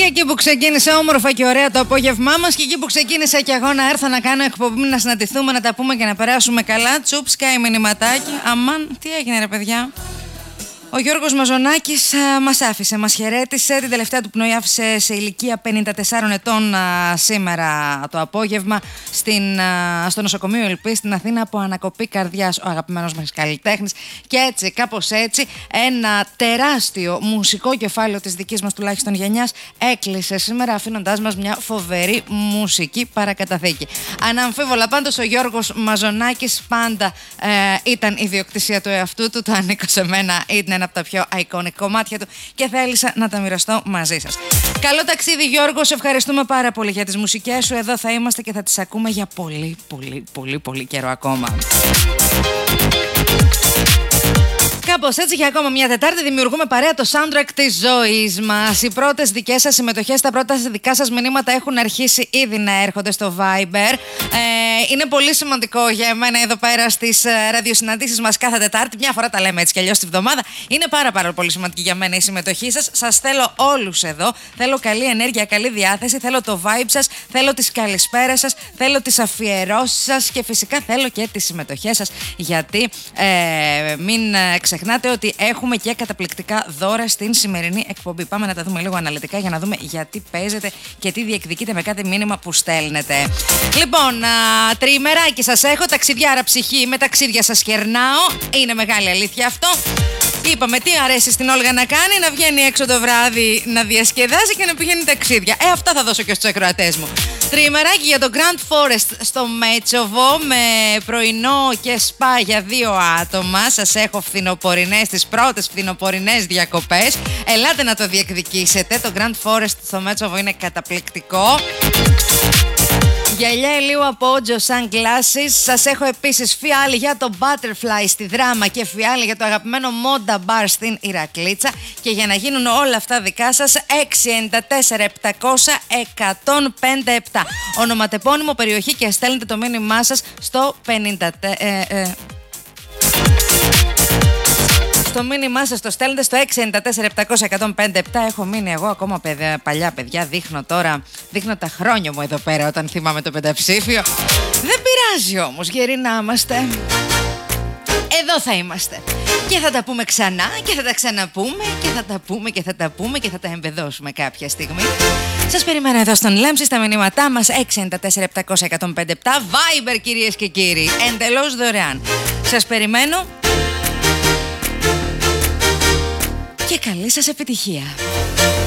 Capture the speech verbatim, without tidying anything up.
Και εκεί που ξεκίνησε όμορφα και ωραία το απόγευμά μας, και εκεί που ξεκίνησα και εγώ να έρθω να κάνω εκπομπή, να συναντηθούμε, να τα πούμε και να περάσουμε καλά, τσουπ, σκάει μηνυματάκι. Αμάν, τι έγινε ρε παιδιά. Ο Γιώργος Μαζονάκης α, μας άφησε, μας χαιρέτησε. Την τελευταία του πνοή άφησε σε ηλικία πενήντα τεσσάρων ετών α, σήμερα το απόγευμα στην, α, στο νοσοκομείο Ελπής στην Αθήνα από ανακοπή καρδιάς, ο αγαπημένος μας καλλιτέχνης. Και έτσι, κάπως έτσι, ένα τεράστιο μουσικό κεφάλαιο της δικής μας τουλάχιστον γενιάς έκλεισε σήμερα, αφήνοντάς μας μια φοβερή μουσική παρακαταθήκη. Αναμφίβολα πάντως ο Γιώργος Μαζονάκης πάντα ε, ήταν ιδιοκτησία του εαυτού του, το ανήκω σε μένα, ήταν ένα από τα πιο iconic κομμάτια του και θέλησα να τα μοιραστώ μαζί σας. Καλό ταξίδι Γιώργο, σε ευχαριστούμε πάρα πολύ για τις μουσικές σου. Εδώ θα είμαστε και θα τις ακούμε για πολύ πολύ πολύ πολύ καιρό ακόμα. Κάπως έτσι, για ακόμα μια Τετάρτη δημιουργούμε παρέα το soundtrack της ζωής μας. Οι πρώτες δικές σας συμμετοχές, τα πρώτα δικά σας μηνύματα έχουν αρχίσει ήδη να έρχονται στο Viber. Ε, είναι πολύ σημαντικό για εμένα εδώ πέρα στις ραδιοσυναντήσεις μας κάθε Τετάρτη. Μια φορά τα λέμε έτσι κι αλλιώς τη βδομάδα. Είναι πάρα, πάρα πολύ σημαντική για μένα η συμμετοχή σας. Σας θέλω όλους εδώ. Θέλω καλή ενέργεια, καλή διάθεση. Θέλω το vibe σας. Θέλω τις καλησπέρες σας. Θέλω τις αφιερώσεις σας. Και φυσικά θέλω και τις συμμετοχές σας. Γιατί ε, μην ξεχνάτε ότι έχουμε και καταπληκτικά δώρα στην σημερινή εκπομπή. Πάμε να τα δούμε λίγο αναλυτικά για να δούμε γιατί παίζετε και τι διεκδικείτε με κάθε μήνυμα που στέλνετε. Λοιπόν, α, τριημεράκι σας έχω, ταξιδιάρα ψυχή, με ταξίδια σας κερνάω. Είναι μεγάλη αλήθεια αυτό. Είπαμε τι αρέσει στην Όλγα να κάνει, να βγαίνει έξω το βράδυ να διασκεδάζει και να πηγαίνει ταξίδια. Ε, αυτά θα δώσω και στους ακροατές μου. Τριημεράκι για το Grand Forest στο Μέτσοβο με πρωινό και σπα για δύο άτομα. Σας έχω φθινοπορεινές, τις πρώτες φθινοπορεινές διακοπές. Ελάτε να το διεκδικήσετε. Το Grand Forest στο Μέτσοβο είναι καταπληκτικό. Γυαλιά ηλίου από Ότζο Sunglasses. Σας έχω επίσης φιάλι για το Butterfly στη Δράμα και φιάλι για το αγαπημένο Moda Bar στην Ηρακλήτσα. Και για να γίνουν όλα αυτά δικά σας, έξι εννιά τέσσερα επτακόσια εκατόν πενήντα επτά. Ονοματεπώνυμο, περιοχή και στέλνετε το μήνυμά σας στο πενήντα. Ε, ε, Το μήνυμά σας το στέλνετε στο έξι εννιά τέσσερα επτακόσια εκατόν πενήντα επτά. Έχω μείνει εγώ ακόμα παιδε, παλιά παιδιά. Δείχνω τώρα, δείχνω τα χρόνια μου εδώ πέρα όταν θυμάμαι το πενταψήφιο. Δεν πειράζει όμως, γεροί να είμαστε. Εδώ θα είμαστε. Και θα τα πούμε ξανά και θα τα ξαναπούμε και θα τα πούμε και θα τα πούμε και θα τα εμπεδώσουμε κάποια στιγμή. Σας περιμένω εδώ στον Λέμψη στα μηνύματά μας έξι εννιά τέσσερα επτακόσια εκατόν πενήντα επτά. Viber κυρίες και κύριοι, εντελώς δωρεάν. Σας περιμένω. Και καλή σας επιτυχία.